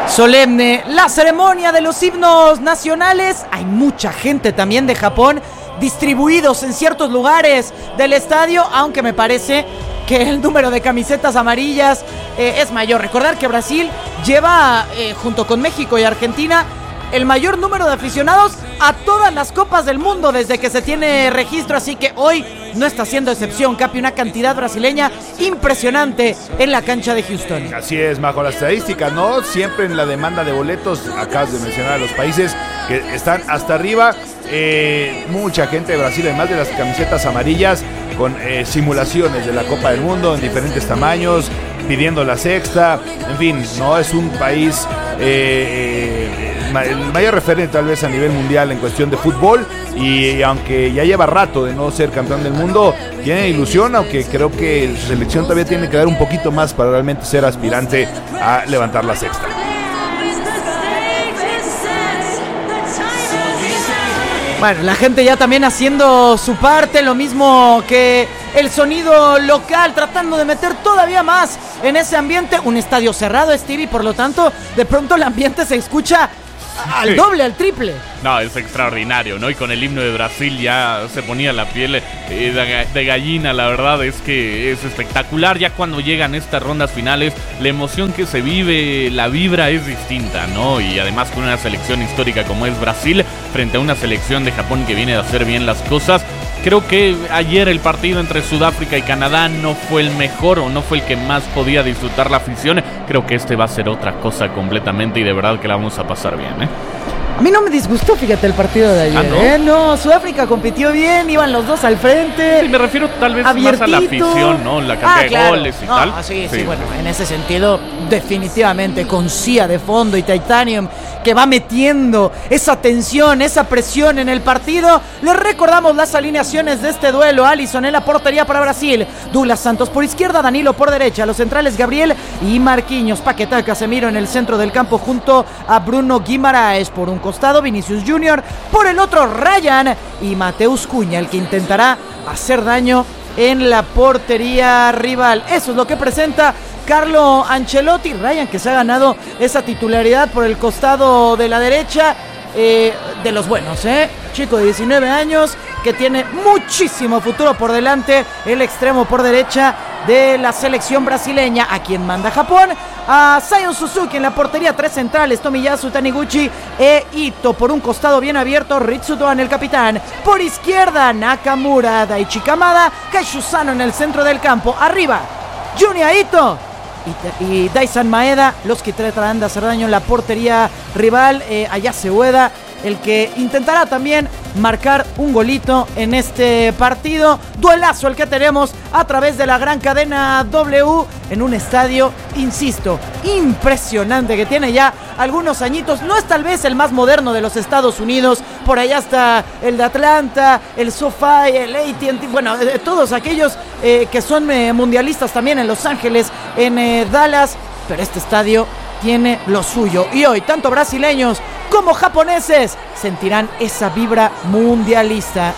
Solemne la ceremonia de los himnos nacionales. Hay mucha gente también de Japón distribuidos en ciertos lugares del estadio, aunque me parece que el número de camisetas amarillas es mayor. Recordar que Brasil lleva, junto con México y Argentina, el mayor número de aficionados a todas las copas del mundo desde que se tiene registro, así que hoy no está siendo excepción, Capi, una cantidad brasileña impresionante en la cancha de Houston. Así es, bajo la estadística, ¿no? Siempre en la demanda de boletos, acabas de mencionar a los países que están hasta arriba, mucha gente de Brasil, además de las camisetas amarillas, con simulaciones de la Copa del Mundo en diferentes tamaños, pidiendo la sexta, en fin, no es un país... el mayor referente tal vez a nivel mundial en cuestión de fútbol, y aunque ya lleva rato de no ser campeón del mundo, tiene ilusión, aunque creo que su selección todavía tiene que dar un poquito más para realmente ser aspirante a levantar la sexta. Bueno, la gente ya también haciendo su parte, lo mismo que el sonido local, tratando de meter todavía más en ese ambiente. Un estadio cerrado, Stevie, por lo tanto, de pronto el ambiente se escucha al doble, al triple. No, es extraordinario, ¿no? Y con el himno de Brasil ya se ponía la piel de gallina, la verdad es que es espectacular. Ya cuando llegan estas rondas finales, la emoción que se vive, la vibra es distinta, ¿no? Y además con una selección histórica como es Brasil, frente a una selección de Japón que viene de hacer bien las cosas. Creo que ayer el partido entre Sudáfrica y Canadá no fue el mejor, o no fue el que más podía disfrutar la afición. Creo que este va a ser otra cosa completamente, y de verdad que la vamos a pasar bien, ¿eh? A mí no me disgustó, fíjate, el partido de ayer. ¿no? No, Sudáfrica compitió bien, iban los dos al frente. Sí, me refiero tal vez abiertito. Más a la afición, ¿no? La cantidad de goles y tal. Sí, bueno, en ese sentido, definitivamente, con Sia de fondo y Titanium, que va metiendo esa tensión, esa presión en el partido. Les recordamos las alineaciones de este duelo. Alisson en la portería para Brasil, Douglas Santos por izquierda, Danilo por derecha, los centrales Gabriel y Marquinhos, Paquetá, Casemiro en el centro del campo junto a Bruno Guimaraes por un costado, Vinicius Junior por el otro, Ryan y Mateus Cunha, el que intentará hacer daño en la portería rival. Eso es lo que presenta Carlo Ancelotti. Ryan, que se ha ganado esa titularidad por el costado de la derecha, de los buenos, chico de 19 años que tiene muchísimo futuro por delante, el extremo por derecha de la selección brasileña. A quien manda Japón, a Zion Suzuki en la portería, tres centrales, Tomiyasu, Taniguchi e Ito por un costado bien abierto, Ritsudoan el capitán, por izquierda Nakamura, Daichi Kamada, Kaishu Sano en el centro del campo, arriba Junya Ito y Daisan Maeda, los que tratarán de hacer daño en la portería rival. Ayase Ueda, el que intentará también marcar un golito en este partido. Duelazo el que tenemos a través de la gran cadena W en un estadio, insisto, impresionante, que tiene ya algunos añitos. No es tal vez el más moderno de los Estados Unidos, por allá está el de Atlanta, el SoFi, el AT&T, bueno, todos aquellos que son mundialistas también en Los Ángeles, en Dallas, pero este estadio tiene lo suyo, y hoy tanto brasileños como japoneses sentirán esa vibra mundialista.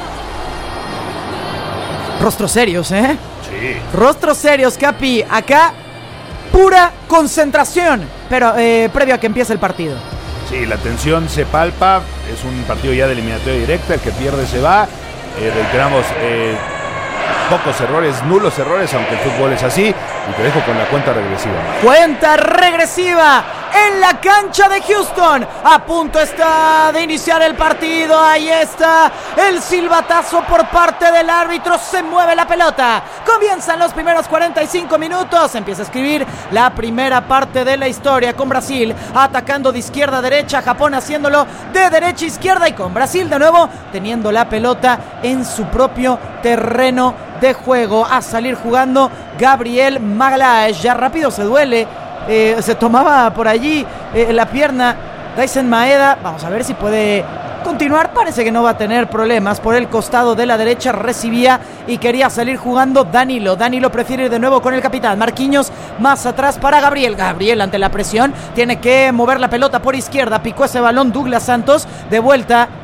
Rostros serios, Sí. Rostros serios, Capi. Acá, pura concentración, pero previo a que empiece el partido. Sí, la tensión se palpa. Es un partido ya de eliminatoria directa. El que pierde se va. Reiteramos, pocos errores, nulos errores, aunque el fútbol es así. Y te dejo con la cuenta regresiva. Cuenta regresiva en la cancha de Houston. A punto está de iniciar el partido. Ahí está el silbatazo por parte del árbitro. Se mueve la pelota. Comienzan los primeros 45 minutos. Empieza a escribir la primera parte de la historia, con Brasil atacando de izquierda a derecha, Japón haciéndolo de derecha a izquierda, y con Brasil de nuevo teniendo la pelota en su propio terreno de juego. A salir jugando Gabriel Magalhães. Ya rápido se duele, se tomaba por allí la pierna Daisan Maeda. Vamos a ver si puede continuar. Parece que no va a tener problemas. Por el costado de la derecha recibía y quería salir jugando Danilo. Danilo prefiere ir de nuevo con el capitán. Marquinhos más atrás para Gabriel. Gabriel, ante la presión, tiene que mover la pelota por izquierda. Picó ese balón Douglas Santos. De vuelta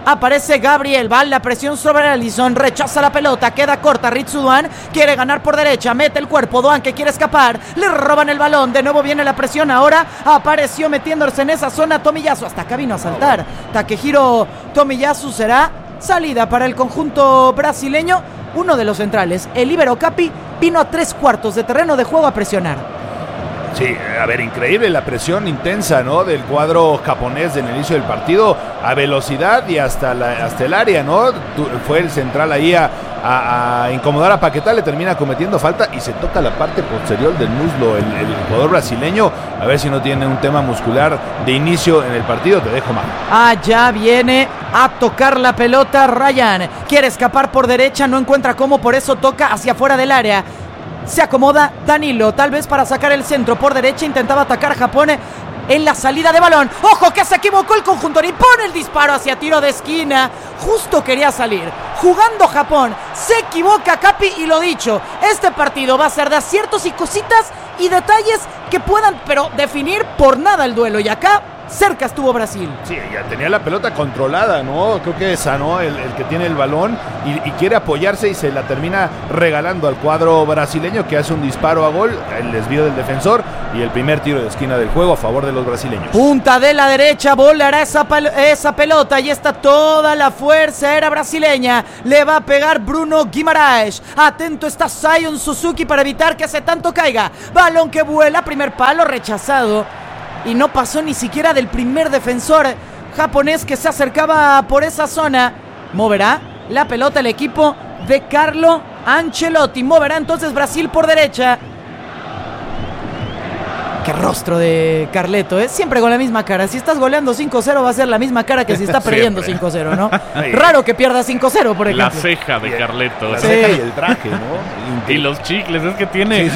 Aparece Gabriel, va la presión sobre Alisson, rechaza la pelota, queda corta. Ritsu Doan quiere ganar por derecha, mete el cuerpo. Doan que quiere escapar, le roban el balón. De nuevo viene la presión. Ahora apareció metiéndose en esa zona Tomiyasu. Hasta acá vino a saltar Takehiro Tomiyasu. Será salida para el conjunto brasileño. Uno de los centrales, el líbero Capi, vino a 3/4 de terreno de juego a presionar. Sí, a ver, increíble la presión intensa, ¿no? Del cuadro japonés en el inicio del partido, a velocidad y hasta el área, ¿no? Fue el central ahí a incomodar a Paquetá, le termina cometiendo falta y se toca la parte posterior del muslo el jugador brasileño. A ver si no tiene un tema muscular de inicio en el partido. Te dejo mal. Ya viene a tocar la pelota Ryan. Quiere escapar por derecha, no encuentra cómo, por eso toca hacia afuera del área. Se acomoda Danilo, tal vez para sacar el centro por derecha. Intentaba atacar a Japón en la salida de balón. ¡Ojo que se equivocó el conjunto! Y pone el disparo hacia tiro de esquina. Justo quería salir. Jugando Japón, se equivoca Capi y lo dicho. Este partido va a ser de aciertos y cositas y detalles que puedan, pero definir por nada el duelo. Y acá cerca estuvo Brasil. Sí, ya tenía la pelota controlada, ¿no? Creo que sanó el que tiene el balón y quiere apoyarse y se la termina regalando al cuadro brasileño, que hace un disparo a gol, el desvío del defensor y el primer tiro de esquina del juego a favor de los brasileños. Punta de la derecha, volará esa pelota y está toda la fuerza aérea brasileña. Le va a pegar Bruno Guimaraes. Atento está Zion Suzuki para evitar que ese tanto caiga. Balón que vuela, primer palo rechazado. Y no pasó ni siquiera del primer defensor japonés que se acercaba por esa zona. Moverá la pelota el equipo de Carlo Ancelotti. Moverá entonces Brasil por derecha. Qué rostro de Carleto, ¿eh? Siempre con la misma cara. Si estás goleando 5-0 va a ser la misma cara que si está perdiendo 5-0 , ¿no? Raro que pierda 5-0, por ejemplo. La ceja de Carleto. La ceja y el traje, ¿no? Y los chicles, es que tiene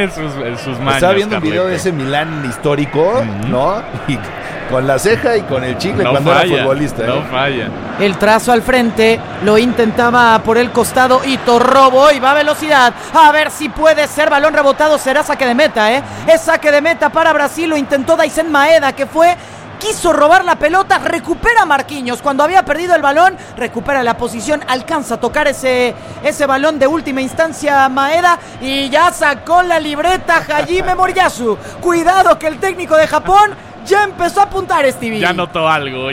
sus manos. Estaba viendo un video Carleto. de ese Milán histórico, ¿no? Y con la ceja y con el chicle No cuando falla, era futbolista. No falla. El trazo al frente, lo intentaba por el costado Ito, robo y va a velocidad. A ver si puede ser balón rebotado, será saque de meta, ¿eh? Es saque de meta para Brasil, lo intentó Daisen Maeda, quiso robar la pelota, recupera Marquinhos cuando había perdido el balón, recupera la posición, alcanza a tocar ese balón de última instancia Maeda y ya sacó la libreta Hajime Moriyasu. Cuidado que el técnico de Japón ya empezó a apuntar, Stevie. Ya notó algo,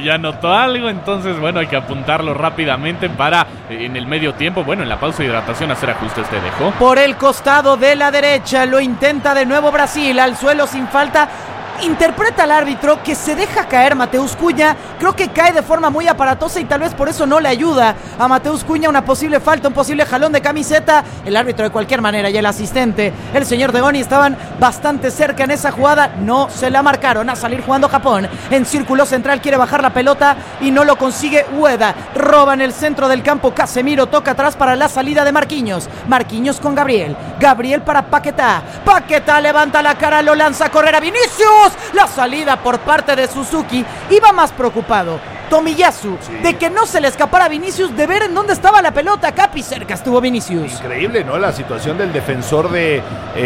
entonces bueno, hay que apuntarlo rápidamente para en el medio tiempo, bueno, en la pausa de hidratación hacer ajustes te dejó. Por el costado de la derecha lo intenta de nuevo Brasil, al suelo sin falta. Interpreta al árbitro que se deja caer Mateus Cunha. Creo que cae de forma muy aparatosa y tal vez por eso no le ayuda a Mateus Cunha. Una posible falta, un posible jalón de camiseta. El árbitro de cualquier manera y el asistente, el señor Degoni, estaban bastante cerca en esa jugada. No se la marcaron. A salir jugando Japón. En círculo central quiere bajar la pelota y no lo consigue Ueda. Roba en el centro del campo Casemiro. Toca atrás para la salida de Marquinhos. Marquinhos con Gabriel. Gabriel para Paquetá. Paquetá levanta la cara, lo lanza a correr a Vinicius. La salida por parte de Suzuki. Iba más preocupado Tomiyasu de que no se le escapara a Vinicius, de ver en dónde estaba la pelota. Capi, cerca estuvo Vinicius. Increíble, ¿no? La situación del defensor de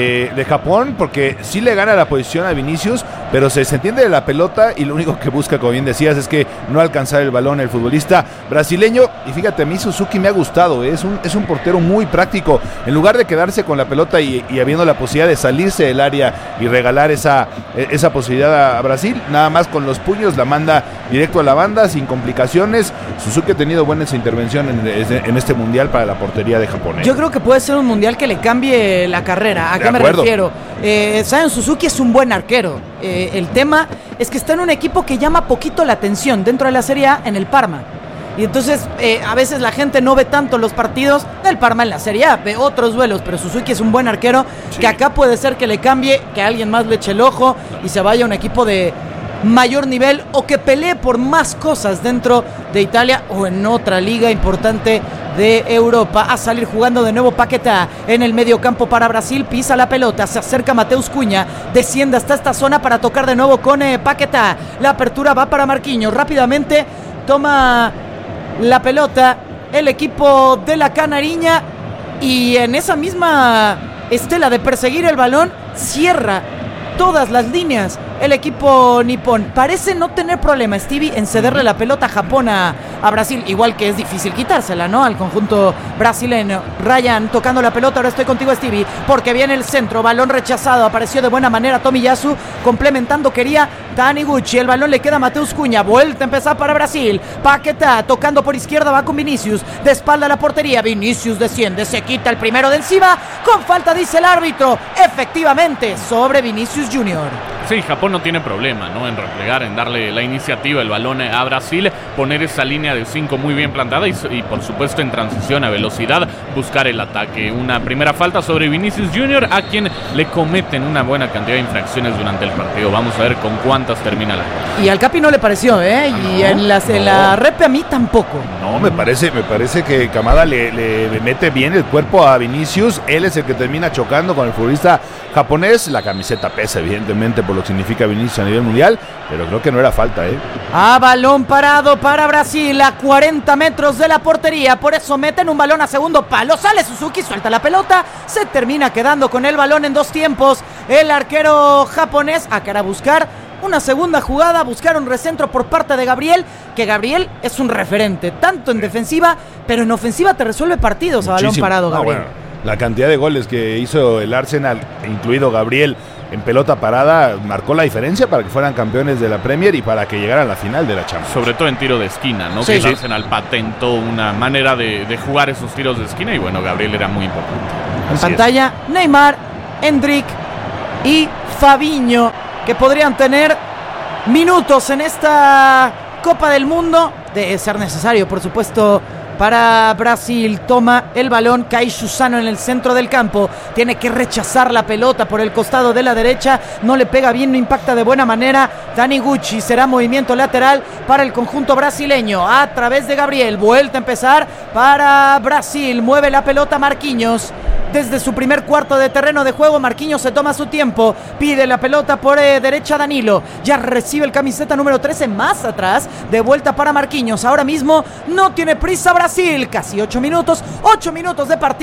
Japón, porque sí le gana la posición a Vinicius, pero se entiende de la pelota y lo único que busca, como bien decías, es que no alcanzar el balón el futbolista brasileño. Y fíjate, a mí Suzuki me ha gustado, es un portero muy práctico. En lugar de quedarse con la pelota y habiendo la posibilidad de salirse del área y regalar esa posibilidad a Brasil, nada más con los puños la manda directo a la banda sin complicaciones. Suzuki ha tenido buena intervención en este mundial para la portería de Japón. Yo creo que puede ser un mundial que le cambie la carrera. ¿A qué me refiero? Zion Suzuki es un buen arquero. El tema es que está en un equipo que llama poquito la atención dentro de la Serie A, en el Parma. Y entonces a veces la gente no ve tanto los partidos del Parma en la Serie A, ve otros duelos, pero Suzuki es un buen arquero, que acá puede ser que le cambie, que alguien más le eche el ojo y se vaya a un equipo de mayor nivel o que pelee por más cosas dentro de Italia o en otra liga importante de Europa. A salir jugando de nuevo Paquetá en el medio campo para Brasil, pisa la pelota, se acerca Mateus Cunha, desciende hasta esta zona para tocar de nuevo con Paquetá. La apertura va para Marquinhos, rápidamente toma la pelota el equipo de la Canariña y en esa misma estela de perseguir el balón cierra todas las líneas el equipo nipón. Parece no tener problema, Stevie, en cederle la pelota a Japón a Brasil. Igual que es difícil quitársela, ¿no? Al conjunto brasileño. Ryan tocando la pelota, ahora estoy contigo, Stevie, porque viene el centro, balón rechazado, apareció de buena manera Tomiyasu, complementando quería Taniguchi, el balón le queda a Mateus Cunha, vuelta a empezar para Brasil, Paquetá tocando por izquierda, va con Vinicius, de espalda a la portería, Vinicius desciende, se quita el primero de encima, con falta dice el árbitro, efectivamente, sobre Vinicius Junior. Sí, Japón no tiene problema, ¿no? En replegar, en darle la iniciativa, el balón a Brasil, poner esa línea de 5 muy bien plantada y por supuesto en transición a velocidad, buscar el ataque. Una primera falta sobre Vinicius Junior, a quien le cometen una buena cantidad de infracciones durante el partido. Vamos a ver con cuántas termina la cosa. Y al Capi no le pareció, ¿eh? Y en la repe a mí tampoco. No, me parece que Kamada le mete bien el cuerpo a Vinicius. Él es el que termina chocando con el futbolista japonés. La camiseta pesa, evidentemente, por lo que significa Vinicius a nivel mundial, pero creo que no era falta, ¿eh? Balón parado para Brasil a 40 metros de la portería, por eso meten un balón a segundo palo, sale Suzuki, suelta la pelota, se termina quedando con el balón en 2 tiempos, el arquero japonés a cara a buscar una segunda jugada, buscar un recentro por parte de Gabriel, que Gabriel es un referente, tanto en defensiva, pero en ofensiva te resuelve partidos. Muchísimo. A balón parado, Gabriel. Bueno, la cantidad de goles que hizo el Arsenal, incluido Gabriel, en pelota parada, marcó la diferencia para que fueran campeones de la Premier y para que llegaran a la final de la Champions. Sobre todo en tiro de esquina, ¿no? Sí, que el Arsenal patentó una manera de jugar esos tiros de esquina y bueno, Gabriel era muy importante. En pantalla, Neymar, Endrick y Fabinho, que podrían tener minutos en esta Copa del Mundo, de ser necesario, por supuesto, para Brasil. Toma el balón Kai Susano en el centro del campo, tiene que rechazar la pelota por el costado de la derecha, no le pega bien, no impacta de buena manera Taniguchi, será movimiento lateral para el conjunto brasileño a través de Gabriel, vuelta a empezar para Brasil, mueve la pelota Marquinhos. Desde su primer cuarto de terreno de juego, Marquinhos se toma su tiempo, pide la pelota por derecha Danilo, ya recibe el camiseta número 13 más atrás, de vuelta para Marquinhos, ahora mismo no tiene prisa Brasil, casi 8 minutos de partido.